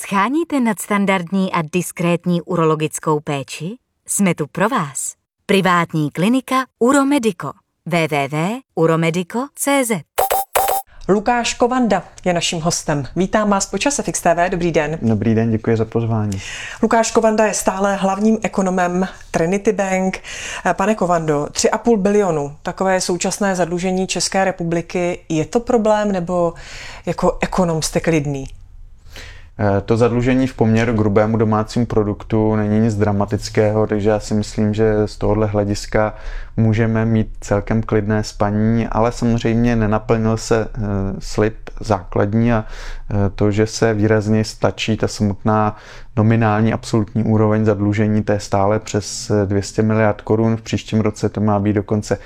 Sháníte nadstandardní a diskrétní urologickou péči? Jsme tu pro vás. Privátní klinika Uromedico. www.uromedico.cz. Lukáš Kovanda je naším hostem. Vítám vás po Čase Fix TV. Dobrý den. Dobrý den, děkuji za pozvání. Lukáš Kovanda je stále hlavním ekonomem Trinity Bank. Pane Kovando, 3,5 bilionu, takové je současné zadlužení České republiky. Je to problém, nebo jako ekonom jste klidný? To zadlužení v poměru k hrubému domácímu produktu není nic dramatického, takže já si myslím, že z tohohle hlediska můžeme mít celkem klidné spaní, ale samozřejmě nenaplnil se slib základní a to, že se výrazně stačí ta samotná nominální absolutní úroveň zadlužení, to je stále přes 200 miliard korun. V příštím roce to má být dokonce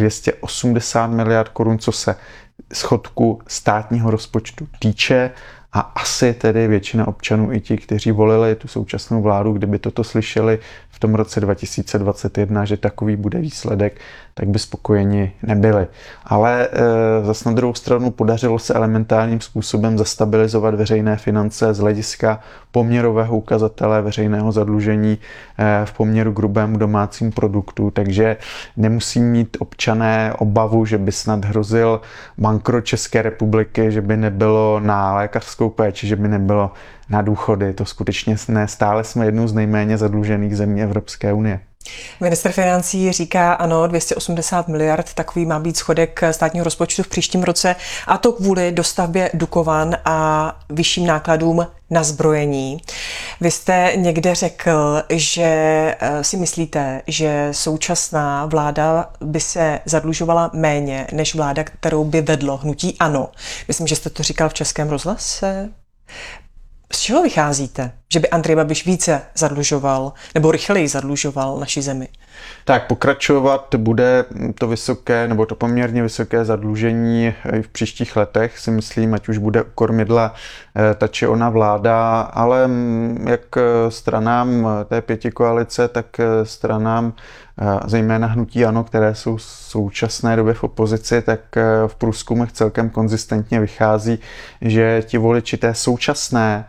280 miliard korun, co se schodku státního rozpočtu týče. A asi tedy většina občanů, i ti, kteří volili tu současnou vládu, kdyby toto slyšeli v tom roce 2021, že takový bude výsledek, tak by spokojeni nebyli. Ale zas na druhou stranu podařilo se elementárním způsobem zastabilizovat veřejné finance z hlediska poměrového ukazatele veřejného zadlužení v poměru k hrubému domácímu produktu, takže nemusí mít občané obavu, že by snad hrozil bankrot České republiky, že by nebylo na lékařskou péči, že by nebylo na důchody. To skutečně ne, stále jsme jednou z nejméně zadlužených zemí Evropské unie. Ministr financí říká, ano, 280 miliard, takový má být schodek státního rozpočtu v příštím roce, a to kvůli dostavbě Dukovan a vyšším nákladům na zbrojení. Vy jste někde řekl, že si myslíte, že současná vláda by se zadlužovala méně než vláda, kterou by vedlo hnutí ANO. Myslím, že jste to říkal v Českém rozhlase. Z čeho vycházíte? Že by Andrej Babiš více zadlužoval nebo rychleji zadlužoval naši zemi? Tak pokračovat bude to vysoké nebo to poměrně vysoké zadlužení i v příštích letech, si myslím, ať už bude kormidla ta či ona vláda, ale jak stranám té pětikoalice, tak stranám zejména hnutí ANO, které jsou v současné době v opozici, tak v průzkumech celkem konzistentně vychází, že ti voliči té současné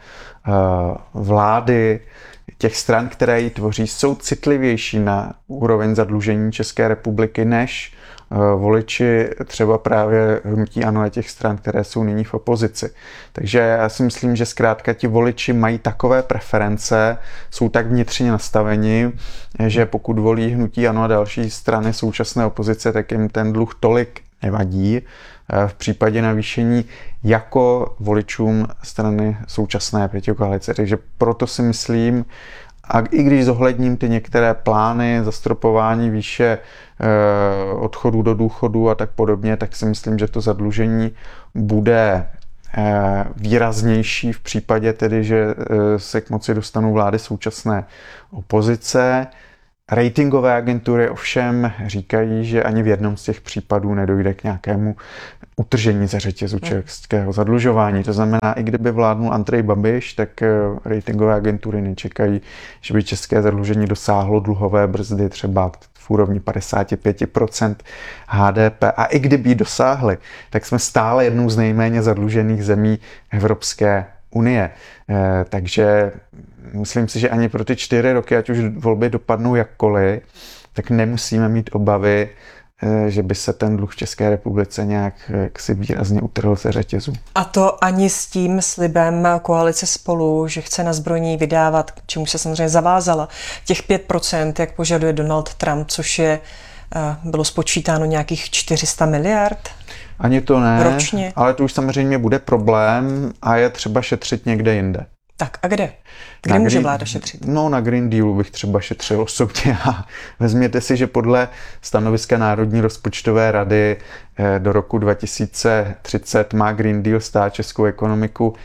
vlády, těch stran, které ji tvoří, jsou citlivější na úroveň zadlužení České republiky než voliči třeba právě hnutí ANO a těch stran, které jsou nyní v opozici. Takže já si myslím, že zkrátka ti voliči mají takové preference, jsou tak vnitřně nastaveni, že pokud volí hnutí ANO a další strany současné opozice, tak jim ten dluh tolik nevadí v případě navýšení jako voličům strany současné pětikoalice. Takže proto si myslím, a i když zohledním ty některé plány, zastropování výše odchodu do důchodu a tak podobně, tak si myslím, že to zadlužení bude výraznější v případě tedy, že se k moci dostanou vlády současné opozice. Ratingové agentury ovšem říkají, že ani v jednom z těch případů nedojde k nějakému utržení ze řetězu českého zadlužování. To znamená, i kdyby vládnul Andrej Babiš, tak ratingové agentury nečekají, že by české zadlužení dosáhlo dluhové brzdy třeba v úrovni 55% HDP. A i kdyby ji dosáhly, tak jsme stále jednou z nejméně zadlužených zemí Evropské unie. Takže myslím si, že ani pro ty 4 roky, ať už volby dopadnou jakkoliv, tak nemusíme mít obavy, že by se ten dluh v České republice nějak jaksi výrazně utrhl ze řetězu. A to ani s tím slibem koalice Spolu, že chce na zbrojení vydávat, k čemu se samozřejmě zavázala, těch 5%, jak požaduje Donald Trump, což je, bylo spočítáno nějakých 400 miliard? Ani to ne, ročně. Ale to už samozřejmě bude problém a je třeba šetřit někde jinde. Tak a kde? Kde může vláda šetřit? No na Green Dealu bych třeba šetřil osobně a vezměte si, že podle stanoviska Národní rozpočtové rady do roku 2030 má Green Deal stát českou ekonomiku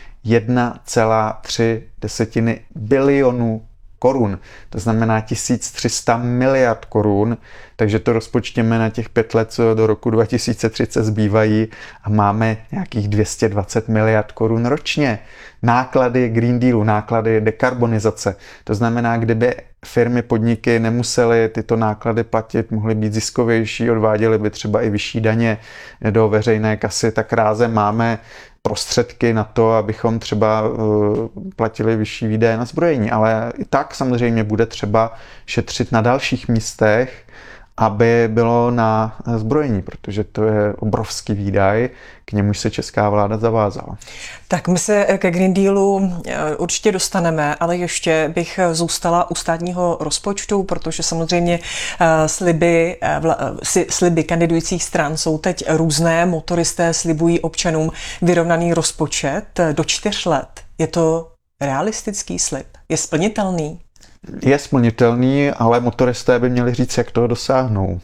1,3 bilionu korun. To znamená 1300 miliard korun, takže to rozpočtěme na těch 5 let, co do roku 2030 zbývají a máme nějakých 220 miliard korun ročně. Náklady Green Dealu, náklady dekarbonizace. To znamená, kdyby firmy, podniky nemusely tyto náklady platit, mohly být ziskovější, odváděly by třeba i vyšší daně do veřejné kasy, tak rázem máme prostředky na to, abychom třeba platili vyšší výdaje na zbrojení. Ale i tak samozřejmě bude třeba šetřit na dalších místech, aby bylo na zbrojení, protože to je obrovský výdaj, k němuž se česká vláda zavázala. Tak my se ke Green Dealu určitě dostaneme, ale ještě bych zůstala u státního rozpočtu, protože samozřejmě sliby kandidujících stran jsou teď různé. Motoristé slibují občanům vyrovnaný rozpočet do 4 let. Je to realistický slib? Je splnitelný? Je splnitelný, ale motoristé by měli říct, jak toho dosáhnou.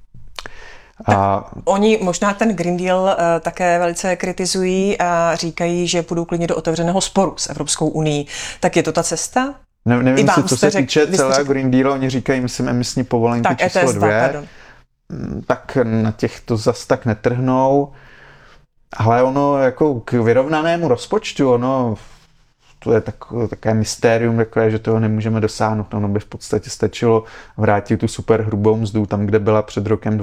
Oni možná ten Green Deal také velice kritizují a říkají, že půjdou klidně do otevřeného sporu s Evropskou unií. Tak je to ta cesta? Nevím si, co se týče celého Green Dealu, oni říkají, myslím, emisní povolenky tak, číslo 2. Tak na těch to zas tak netrhnou. Ale ono jako k vyrovnanému rozpočtu, to je takové mystérium, takové, že toho nemůžeme dosáhnout. Ono by v podstatě stačilo vrátit tu superhrubou mzdu tam, kde byla před rokem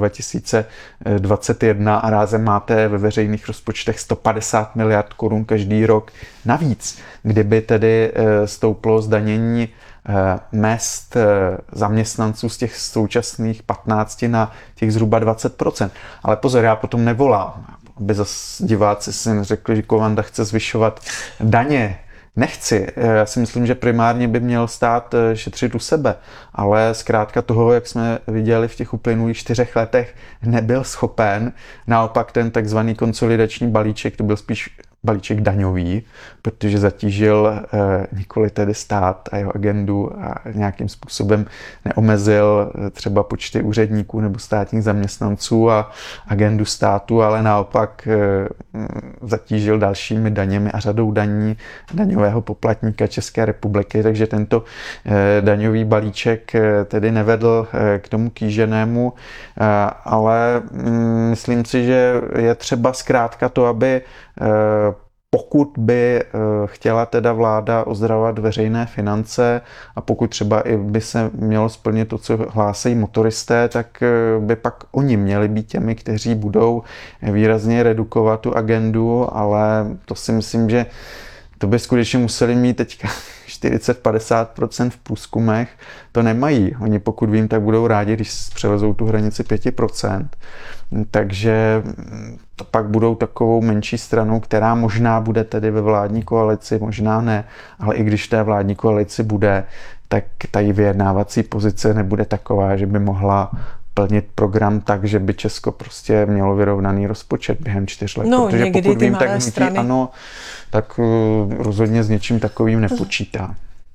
2021 a rázem máte ve veřejných rozpočtech 150 miliard korun každý rok navíc. Kdyby tedy stouplo zdanění mezd zaměstnanců z těch současných 15 na těch zhruba 20%. Ale pozor, já potom nevolám, aby zase diváci si neřekli, že Kovanda chce zvyšovat daně. Nechci. Já si myslím, že primárně by měl stát šetřit u sebe, ale zkrátka toho, jak jsme viděli v těch uplynulých 4 letech, nebyl schopen. Naopak ten takzvaný konsolidační balíček, to byl spíš balíček daňový, protože zatížil nikoli tedy stát a jeho agendu a nějakým způsobem neomezil třeba počty úředníků nebo státních zaměstnanců a agendu státu, ale naopak zatížil dalšími daněmi a řadou daní daňového poplatníka České republiky, takže tento daňový balíček tedy nevedl k tomu kýženému, ale myslím si, že je třeba zkrátka to, aby pokud by chtěla teda vláda ozdravovat veřejné finance a pokud třeba i by se mělo splnit to, co hlásají motoristé, tak by pak oni měli být těmi, kteří budou výrazně redukovat tu agendu, ale to si myslím, že to by skutečně museli mít teďka 40-50% v průzkumech. To nemají. Oni, pokud vím, tak budou rádi, když přelezou tu hranici 5%. Takže to pak budou takovou menší stranou, která možná bude tedy ve vládní koalici, možná ne, ale i když té vládní koalici bude, tak ta její vyjednávací pozice nebude taková, že by mohla plnit program tak, že by Česko prostě mělo vyrovnaný rozpočet během 4 let. Protože pokud vím, tak hnutí ANO tak rozhodně s něčím takovým nepočítá.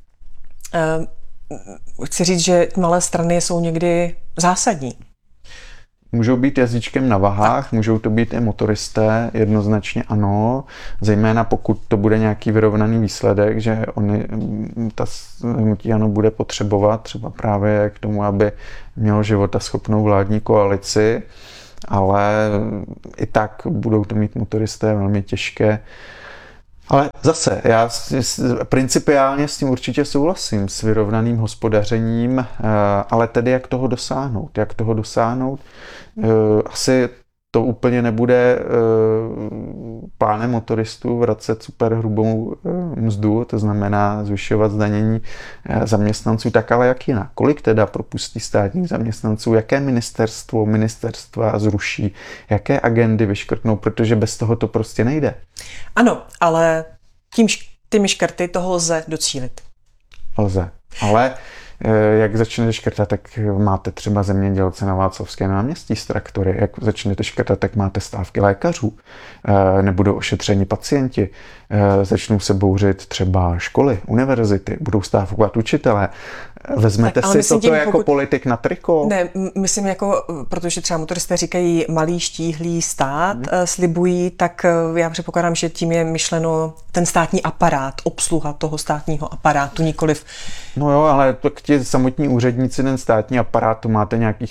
Chci říct, že malé strany jsou někdy zásadní. Můžou být jazyčkem na vahách, můžou to být i motoristé, jednoznačně ano, zejména pokud to bude nějaký vyrovnaný výsledek, že ta hnutí ANO bude potřebovat třeba právě k tomu, aby mělo životaschopnou vládní koalici, ale i tak budou to mít motoristé velmi těžké. Ale zase, já principiálně s tím určitě souhlasím, s vyrovnaným hospodařením, ale tedy jak toho dosáhnout? Asi to úplně nebude plánem motoristů vracet superhrubou mzdu, to znamená zvyšovat zdanění zaměstnanců, tak ale jak jinak? Kolik teda propustí státních zaměstnanců? Jaké ministerstva zruší? Jaké agendy vyškrtnou? Protože bez toho to prostě nejde. Ano, ale těmi škrty toho lze docílit. Lze, ale jak začnete škrtat, tak máte třeba zemědělce na Václavském náměstí s traktory. Jak začnete škrtat, tak máte stávky lékařů. Nebudou ošetřeni pacienti. Začnou se bouřit třeba školy, univerzity. Budou stávkovat učitelé. Vezmete si toto jako politik na triko? Ne, myslím protože třeba motoristé říkají malý štíhlý stát, slibují, tak já předpokládám, že tím je myšleno ten státní aparát, obsluha toho státního aparátu, nikoliv. No jo, ale tak ti samotní úředníci, ten státní aparát, to máte nějakých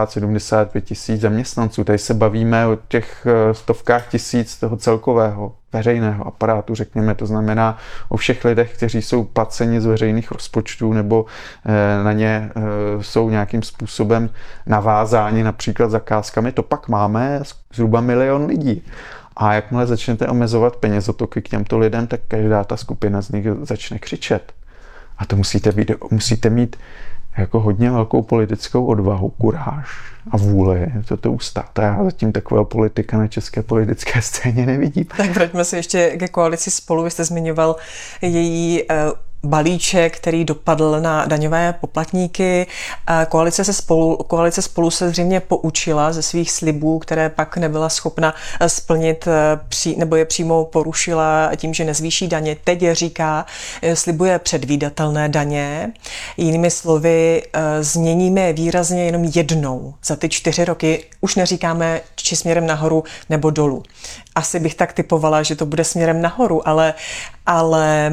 70-75 tisíc zaměstnanců. Tady se bavíme o těch stovkách tisíc toho celkového veřejného aparátu, řekněme, to znamená o všech lidech, kteří jsou placeni z veřejných rozpočtů nebo na ně jsou nějakým způsobem navázáni například zakázkami, to pak máme zhruba 1 milion lidí. A jakmile začnete omezovat penězotoky k těmto lidem, tak každá ta skupina z nich začne křičet. A to musíte mít jako hodně velkou politickou odvahu, kuráž a vůli to ustát. A já zatím takového politika na české politické scéně nevidím. Tak vraťme se ještě ke koalici Spolu. Vy jste zmiňoval její balíček, který dopadl na daňové poplatníky. Koalice Spolu se zřejmě poučila ze svých slibů, které pak nebyla schopna splnit nebo je přímo porušila tím, že nezvýší daně. Teď říká, slibuje předvídatelné daně. Jinými slovy, změníme výrazně jenom jednou za ty 4 roky. Už neříkáme, či směrem nahoru nebo dolů. Asi bych tak typovala, že to bude směrem nahoru, ale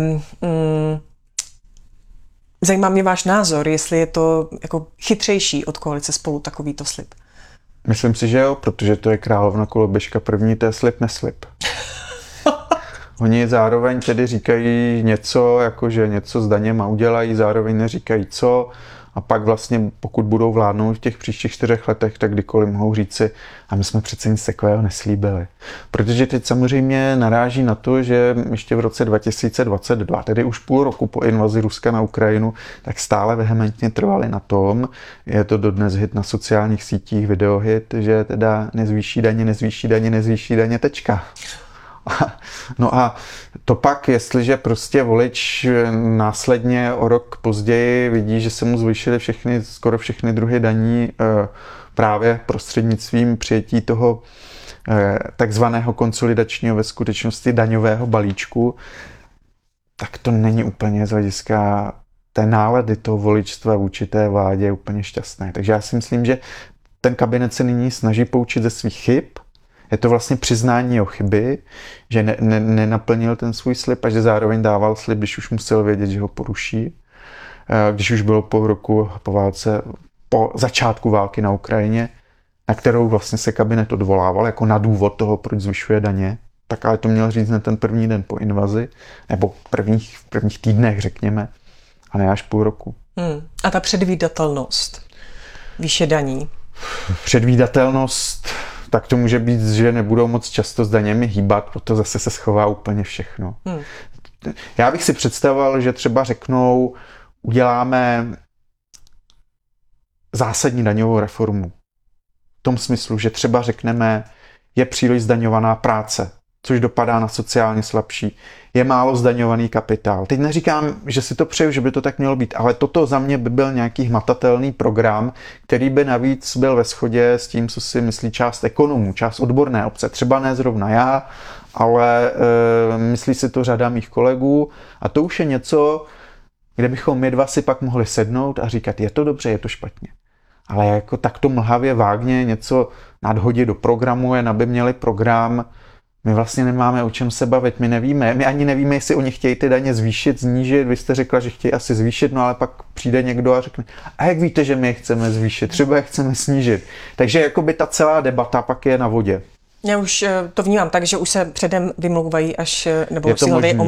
zajímá mě váš názor, jestli je to jako chytřejší od koalice Spolu takovýto slib. Myslím si, že jo, protože to je královna koloběžka první, to je slib neslib. Oni zároveň tedy říkají něco, jakože něco s daněma udělají, zároveň neříkají co, a pak vlastně, pokud budou vládnout v těch příštích 4 letech, tak kdykoliv mohou říci, a my jsme přece nic takového neslíbili. Protože teď samozřejmě naráží na to, že ještě v roce 2022, tedy už půl roku po invazi Ruska na Ukrajinu, tak stále vehementně trvali na tom, je to dodnes hit na sociálních sítích, videohit, že teda nezvýší daně, tečka. No a to pak, jestliže prostě volič následně o rok později vidí, že se mu zvýšily skoro všechny druhy daní právě prostřednictvím přijetí toho takzvaného konsolidačního ve skutečnosti daňového balíčku, tak to není úplně z hlediska té nálady toho voličstva vůči té vládě úplně šťastné. Takže já si myslím, že ten kabinet se nyní snaží poučit ze svých chyb. Je to vlastně přiznání o chyby, že nenaplnil ten svůj slib a že zároveň dával slib, když už musel vědět, že ho poruší. Když už bylo půl roku po začátku války na Ukrajině, na kterou vlastně se kabinet odvolával jako na důvod toho, proč zvyšuje daně, tak ale to měl říct na ten první den po invazi, nebo v prvních týdnech, řekněme, a ne až půl roku. A ta předvídatelnost výše daní? Předvídatelnost, tak to může být, že nebudou moc často s daněmi hýbat, proto zase se schová úplně všechno. Já bych si představoval, že třeba řeknou, uděláme zásadní daňovou reformu. V tom smyslu, že třeba řekneme, je příliš zdaňovaná práce, což dopadá na sociálně slabší. Je málo zdaňovaný kapitál. Teď neříkám, že si to přeju, že by to tak mělo být, ale toto za mě by byl nějaký hmatatelný program, který by navíc byl ve shodě s tím, co si myslí část ekonomů, část odborné obce. Třeba ne zrovna já, ale myslí si to řada mých kolegů. A to už je něco, kde bychom my dva si pak mohli sednout a říkat, je to dobře, je to špatně. Ale jako takto mlhavě vágně něco nadhodit do programu, jen aby měli program. My vlastně nemáme o čem se bavit, my ani nevíme, jestli oni chtějí ty daně zvýšit, znížit. Vy jste řekla, že chtějí asi zvýšit, no ale pak přijde někdo a řekne, a jak víte, že my je chceme zvýšit, třeba je chceme snížit. Takže jakoby ta celá debata pak je na vodě. Já už to vnímám tak, že už se předem vymlouvají, až nebo si hledají